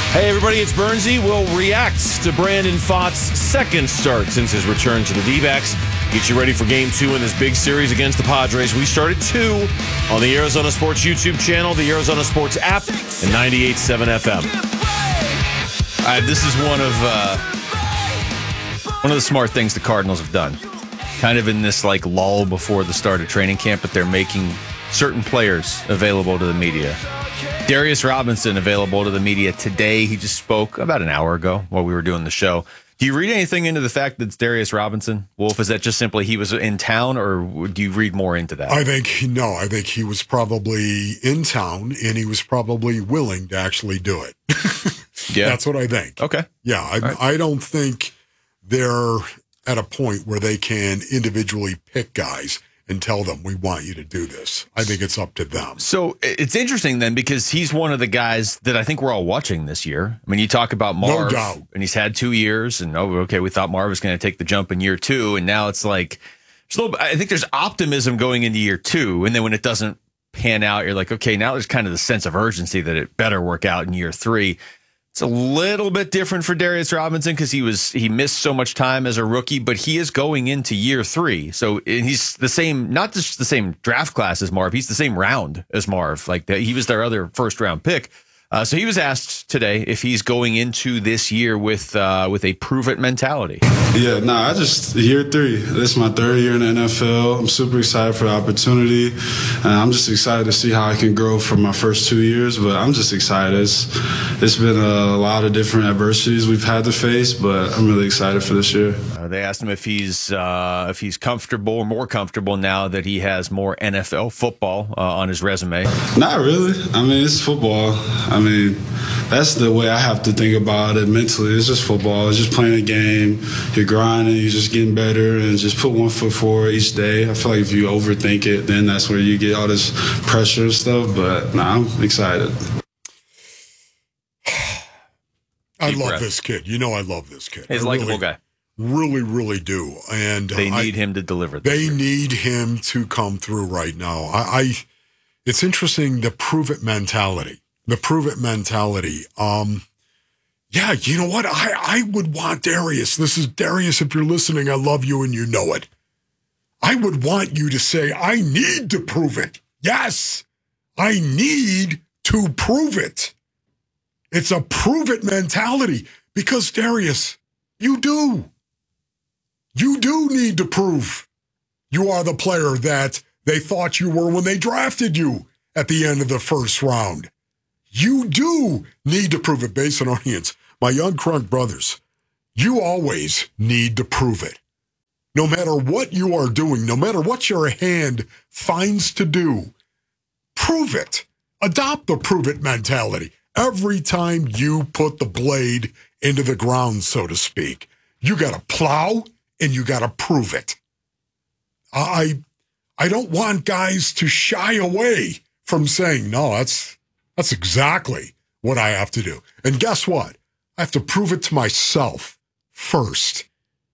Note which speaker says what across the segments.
Speaker 1: Hey everybody, it's Bernsey. We'll react to Brandon Pfaadt's second start since his return to the D-backs. Get you ready for Game 2 in this big series against the Padres. We start at 2 on the Arizona Sports YouTube channel, the Arizona Sports app, and 98.7 FM.
Speaker 2: All right, this is one of the smart things the Cardinals have done. Kind of in this like lull before the start of training camp, but they're making certain players available to the media. Darius Robinson available to the media today. He just spoke about an hour ago while we were doing the show. Do you read anything into the fact that it's Darius Robinson? Wolf, is that just simply he was in town, or do you read more into that?
Speaker 3: I think he was probably in town, and he was probably willing to actually do it.
Speaker 2: Yeah.
Speaker 3: That's what I think.
Speaker 2: Okay.
Speaker 3: Yeah, I don't think they're at a point where they can individually pick guys and tell them, we want you to do this. I think it's up to them.
Speaker 2: So it's interesting then, because he's one of the guys that I think we're all watching this year. I mean, you talk about Marv,
Speaker 3: no doubt,
Speaker 2: and he's had 2 years, and we thought Marv was going to take the jump in year 2, and now it's like, I think there's optimism going into year 2, and then when it doesn't pan out, you're like, okay, now there's kind of the sense of urgency that it better work out in year 3. It's a little bit different for Darius Robinson because he missed so much time as a rookie, but he is going into year 3. So he's the same, not just the same draft class as Marv. He's the same round as Marv. Like he was their other first round pick. So he was asked today if he's going into this year with a prove it mentality.
Speaker 4: Yeah, year 3. This is my 3rd year in the NFL. I'm super excited for the opportunity. I'm just excited to see how I can grow from my first 2 years, but I'm just excited. It's been a lot of different adversities we've had to face, but I'm really excited for this year.
Speaker 2: They asked him if he's comfortable or more comfortable now that he has more NFL football on his resume.
Speaker 4: Not really. I mean, it's football. I mean, that's the way I have to think about it mentally. It's just football. It's just playing a game. You're grinding. You're just getting better and just put one foot forward each day. I feel like if you overthink it, then that's where you get all this pressure and stuff. But I'm excited.
Speaker 3: I love this kid. You know I love this kid.
Speaker 2: He's a likable guy.
Speaker 3: Really, really do. And
Speaker 2: they need him to deliver.
Speaker 3: They need him to come through right now. It's interesting, the prove it mentality. The prove it mentality. Yeah, you know what? I would want Darius. This is Darius. If you're listening, I love you and you know it. I would want you to say, I need to prove it. Yes, I need to prove it. It's a prove it mentality because, Darius, you do. You do need to prove you are the player that they thought you were when they drafted you at the end of the first round. You do need to prove it, based on audience. My young crunk brothers, you always need to prove it. No matter what you are doing, no matter what your hand finds to do, prove it. Adopt the prove it mentality. Every time you put the blade into the ground, so to speak, you got to plow and you got to prove it. I don't want guys to shy away from saying, no, that's exactly what I have to do. And guess what? I have to prove it to myself first.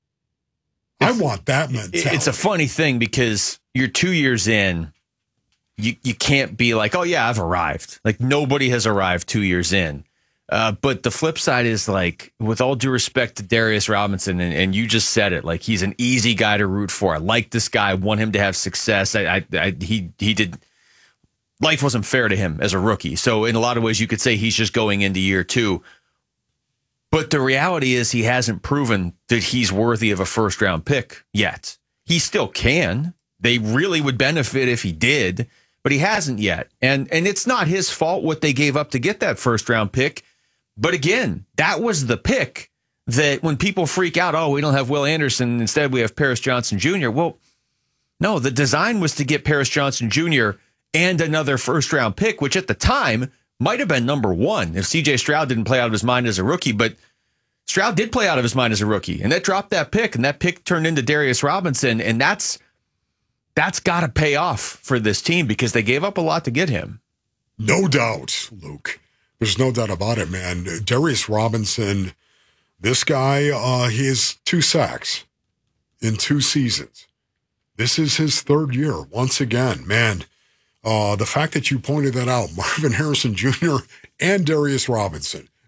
Speaker 3: I want that mentality.
Speaker 2: It's a funny thing because you're 2 years in. You can't be like, oh, yeah, I've arrived. Like, nobody has arrived 2 years in. But the flip side is, like, with all due respect to Darius Robinson, and you just said it, like, he's an easy guy to root for. I like this guy. I want him to have success. He did. Life wasn't fair to him as a rookie. So in a lot of ways, you could say he's just going into year 2. But the reality is he hasn't proven that he's worthy of a first-round pick yet. He still can. They really would benefit if he did. But he hasn't yet. And it's not his fault what they gave up to get that first-round pick. But again, that was the pick that when people freak out, oh, we don't have Will Anderson, instead we have Paris Johnson Jr. Well, no, the design was to get Paris Johnson Jr. and another first-round pick, which at the time might have been number 1 if C.J. Stroud didn't play out of his mind as a rookie. But Stroud did play out of his mind as a rookie, and that dropped that pick, and that pick turned into Darius Robinson, and that's got to pay off for this team because they gave up a lot to get him.
Speaker 3: No doubt, Luke. There's no doubt about it, man. Darius Robinson, this guy, he has 2 sacks in 2 seasons. This is his 3rd year. Once again, man, the fact that you pointed that out, Marvin Harrison Jr. and Darius Robinson,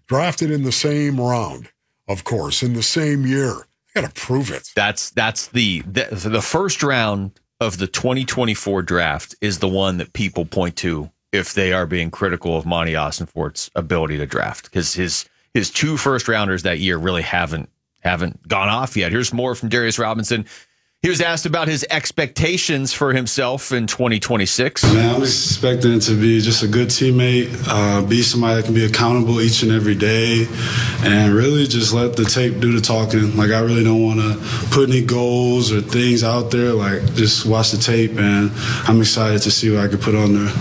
Speaker 3: drafted in the same round, of course, in the same year. I got to prove it.
Speaker 2: That's the first round of the 2024 draft is the one that people point to if they are being critical of Monty Ossenfort's ability to draft, because his 2 first-rounders that year really haven't gone off yet. Here's more from Darius Robinson. He was asked about his expectations for himself in 2026.
Speaker 4: Man, I'm expecting to be just a good teammate, be somebody that can be accountable each and every day, and really just let the tape do the talking. Like, I really don't want to put any goals or things out there. Like, just watch the tape, and I'm excited to see what I can put on there.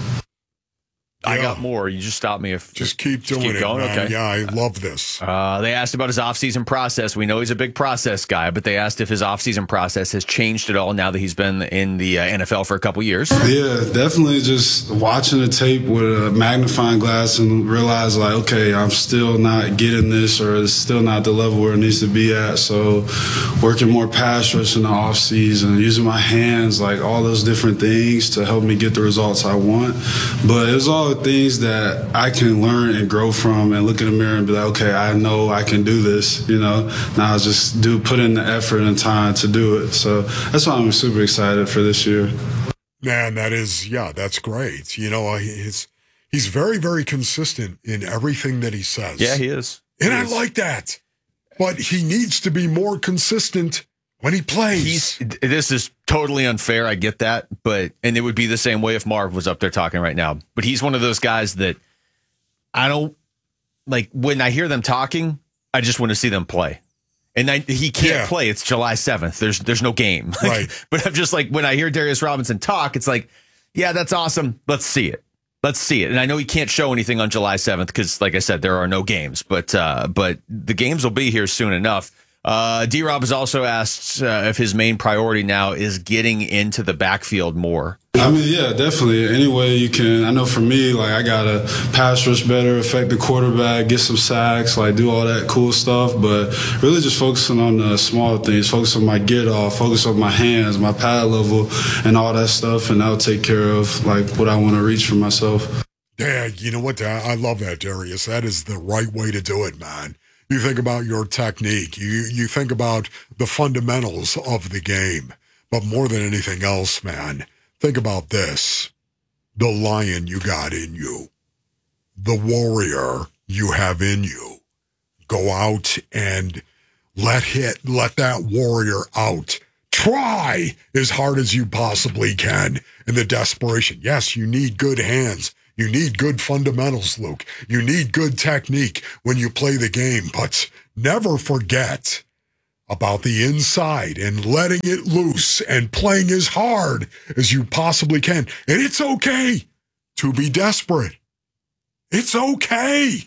Speaker 2: I got more. You just stop me if
Speaker 3: just keep doing
Speaker 2: keep
Speaker 3: it,
Speaker 2: going.
Speaker 3: man.
Speaker 2: Okay.
Speaker 3: Yeah, I love this.
Speaker 2: They asked about his offseason process. We know he's a big process guy, but they asked if his offseason process has changed at all now that he's been in the NFL for a couple years.
Speaker 4: Yeah, definitely just watching the tape with a magnifying glass and realize, like, okay, I'm still not getting this, or it's still not the level where it needs to be at. So working more pass rush in the offseason, using my hands, like all those different things to help me get the results I want. But it was all things that I can learn and grow from, and look in the mirror and be like, okay, I know I can do this, Now I just put in the effort and time to do it. So that's why I'm super excited for this year.
Speaker 3: Man, that's great. He's very, very consistent in everything that he says.
Speaker 2: Yeah, he is.
Speaker 3: And I like that. But he needs to be more consistent when he plays.
Speaker 2: This is totally unfair. I get that. And it would be the same way if Marv was up there talking right now. But he's one of those guys that I don't like. When I hear them talking, I just want to see them play. And he can't play. It's July 7th. There's no game.
Speaker 3: Right.
Speaker 2: But I'm just like, when I hear Darius Robinson talk, it's like, yeah, that's awesome. Let's see it. And I know he can't show anything on July 7th because, like I said, there are no games. But the games will be here soon enough. D-Rob has also asked if his main priority now is getting into the backfield more.
Speaker 4: I mean, yeah, definitely. Any way you can. I know for me, like, I got to pass rush better, affect the quarterback, get some sacks, like, do all that cool stuff. But really just focusing on the small things, focus on my get off, focus on my hands, my pad level, and all that stuff. And that'll take care of, like, what I want to reach for myself.
Speaker 3: Yeah, you know what? I love that, Darius. That is the right way to do it, man. You think about your technique. You think about the fundamentals of the game. But more than anything else, man, think about this. The lion you got in you. The warrior you have in you. Go out and let that warrior out. Try as hard as you possibly can in the desperation. Yes, you need good hands. You need good fundamentals, Luke. You need good technique when you play the game, but never forget about the inside and letting it loose and playing as hard as you possibly can. And it's okay to be desperate. It's okay.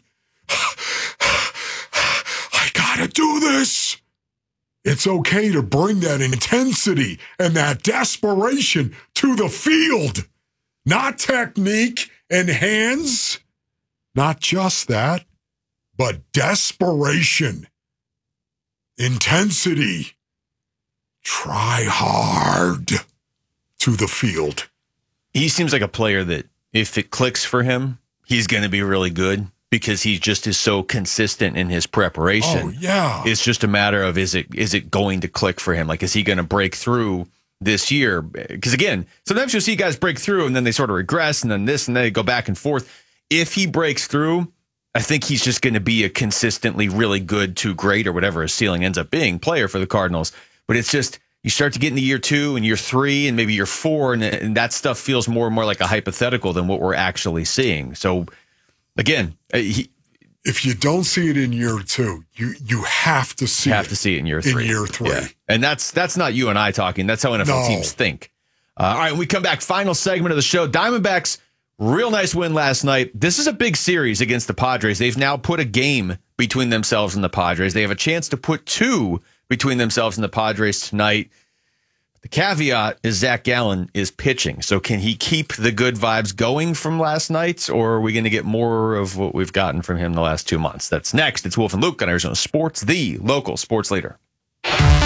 Speaker 3: I gotta do this. It's okay to bring that intensity and that desperation to the field. Not technique and hands, not just that, but desperation, intensity, try hard to the field.
Speaker 2: He seems like a player that if it clicks for him, he's going to be really good because he just is so consistent in his preparation.
Speaker 3: Oh, yeah.
Speaker 2: It's just a matter of, is it going to click for him? Like, is he going to break through this year? Because again, sometimes you'll see guys break through and then they sort of regress and then this and then they go back and forth. If he breaks through, I think he's just going to be a consistently really good to great or whatever his ceiling ends up being player for the Cardinals. But it's just, you start to get into year 2 and year 3 and maybe year 4 and that stuff feels more and more like a hypothetical than what we're actually seeing. So again,
Speaker 3: if you don't see it in year 2, you have to see
Speaker 2: it in year 3.
Speaker 3: In year 3.
Speaker 2: Yeah. And that's not you and I talking. That's how NFL teams think. All right, when we come back, final segment of the show. Diamondbacks, real nice win last night. This is a big series against the Padres. They've now put a game between themselves and the Padres. They have a chance to put 2 between themselves and the Padres tonight. The caveat is Zach Gallen is pitching. So can he keep the good vibes going from last night, or are we going to get more of what we've gotten from him the last 2 months? That's next. It's Wolf and Luke on Arizona Sports, the local sports leader.
Speaker 5: A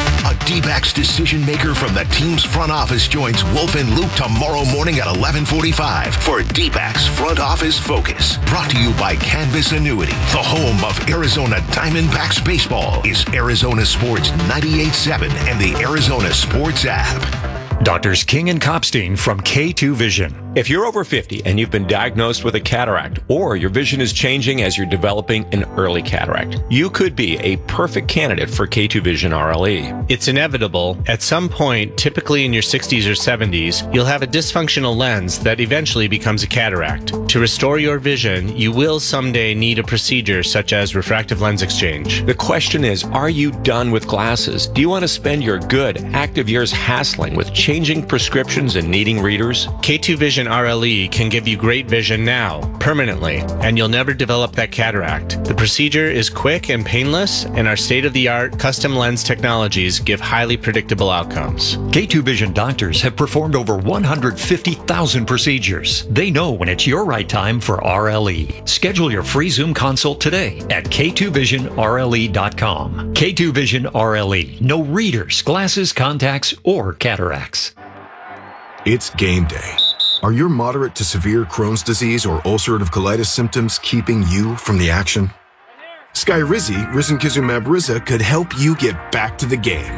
Speaker 5: D-backs decision maker from the team's front office joins Wolf and Luke tomorrow morning at 11:45 for D-backs Front Office Focus. Brought to you by Canvas Annuity. The home of Arizona Diamondbacks baseball is Arizona Sports 98.7 and the Arizona Sports app.
Speaker 6: Doctors King and Kopstein from K2 Vision.
Speaker 7: If you're over 50 and you've been diagnosed with a cataract, or your vision is changing as you're developing an early cataract, you could be a perfect candidate for K2 Vision RLE.
Speaker 8: It's inevitable. At some point, typically in your 60s or 70s, you'll have a dysfunctional lens that eventually becomes a cataract. To restore your vision, you will someday need a procedure such as refractive lens exchange.
Speaker 7: The question is, are you done with glasses? Do you want to spend your good, active years hassling with changing prescriptions and needing readers?
Speaker 8: K2 Vision RLE can give you great vision now, permanently, and you'll never develop that cataract. The procedure is quick and painless, and our state-of-the-art custom lens technologies give highly predictable outcomes.
Speaker 6: K2 Vision doctors have performed over 150,000 procedures. They know when it's your right time for RLE. Schedule your free Zoom consult today at k2visionrle.com. K2 Vision RLE. No readers, glasses, contacts, or cataracts.
Speaker 9: It's game day. Are your moderate to severe Crohn's disease or ulcerative colitis symptoms keeping you from the action? Skyrizi, risankizumab Riza, could help you get back to the game.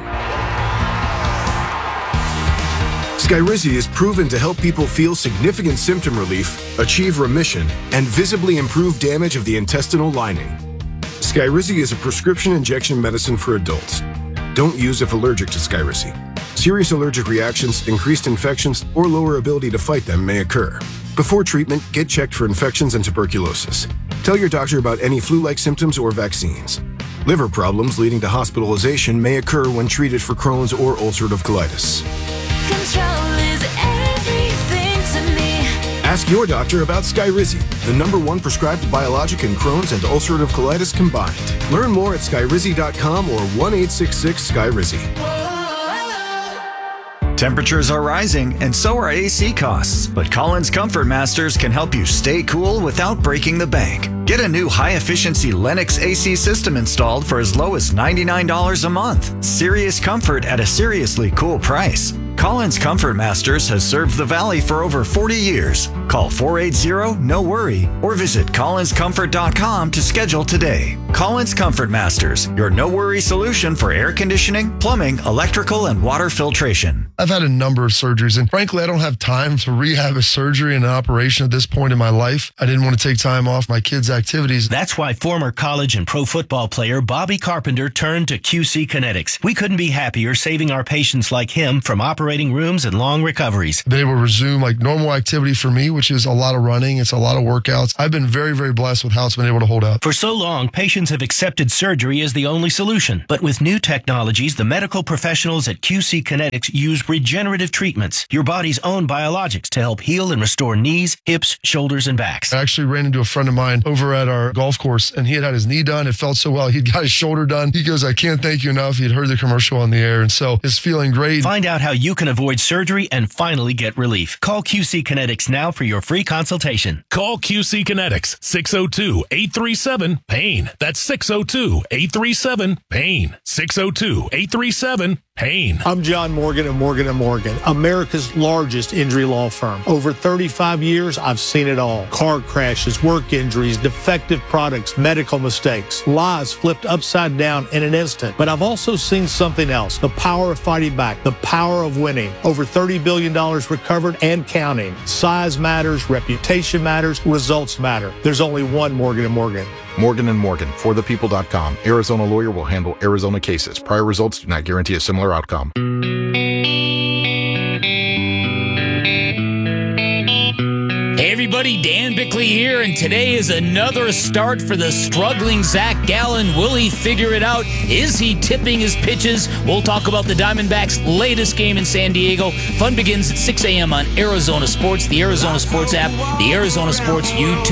Speaker 9: Skyrizi is proven to help people feel significant symptom relief, achieve remission, and visibly improve damage of the intestinal lining. Skyrizi is a prescription injection medicine for adults. Don't use if allergic to Skyrizi. Serious allergic reactions, increased infections, or lower ability to fight them may occur. Before treatment, get checked for infections and tuberculosis. Tell your doctor about any flu-like symptoms or vaccines. Liver problems leading to hospitalization may occur when treated for Crohn's or ulcerative colitis.
Speaker 10: Control is everything to me.
Speaker 9: Ask your doctor about Skyrizi, the #1 prescribed biologic in Crohn's and ulcerative colitis combined. Learn more at skyrizi.com or 1-866-SKYRIZI.
Speaker 11: Temperatures are rising, and so are AC costs. But Collins Comfort Masters can help you stay cool without breaking the bank. Get a new high-efficiency Lennox AC system installed for as low as $99 a month. Serious comfort at a seriously cool price. Collins Comfort Masters has served the Valley for over 40 years. Call 480-NO-WORRY or visit collinscomfort.com to schedule today. Collins Comfort Masters, your no-worry solution for air conditioning, plumbing, electrical, and water filtration.
Speaker 12: I've had a number of surgeries, and frankly, I don't have time to rehab a surgery and an operation at this point in my life. I didn't want to take time off my kids' activities.
Speaker 13: That's why former college and pro football player Bobby Carpenter turned to QC Kinetics. We couldn't be happier saving our patients like him from operating rooms and long recoveries.
Speaker 12: Been able to resume like normal activity for me, which is a lot of running. It's a lot of workouts. I've been very, very blessed with how it's been able to hold up.
Speaker 13: For so long, patients have accepted surgery as the only solution. But with new technologies, the medical professionals at QC Kinetics use regenerative treatments, your body's own biologics, to help heal and restore knees, hips, shoulders, and backs.
Speaker 12: I actually ran into a friend of mine over at our golf course, and he had his knee done. It felt so well. He'd got his shoulder done. He goes, I can't thank you enough. He'd heard the commercial on the air, and so it's feeling great.
Speaker 13: Find out how you can avoid surgery and finally get relief. Call QC Kinetics now for your free consultation.
Speaker 14: Call QC Kinetics, 602-837-PAIN. That's 602-837-PAIN. 602-837-PAIN.
Speaker 15: I'm John Morgan of Morgan & Morgan, America's largest injury law firm. Over 35 years, I've seen it all. Car crashes, work injuries, defective products, medical mistakes, lies flipped upside down in an instant. But I've also seen something else, the power of fighting back, the power of winning. Over $30 billion recovered and counting. Size matters, reputation matters, results matter. There's only one Morgan & Morgan.
Speaker 16: Morgan & Morgan, forthepeople.com. Arizona lawyer will handle Arizona cases. Prior results do not guarantee a similar outcome.
Speaker 17: Hey everybody, Dan Bickley here, and today is another start for the struggling Zach Gallen. Will he figure it out? Is he tipping his pitches? We'll talk about the Diamondbacks' latest game in San Diego. Fun begins at 6 a.m. on Arizona Sports, the Arizona Sports app, the Arizona Sports YouTube